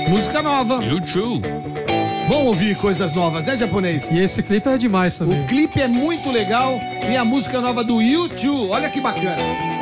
Música nova. YouTube. Bom ouvir coisas novas, né, japonês? E esse clipe é demais também. O clipe é muito legal e a música nova do YouTube, olha que bacana.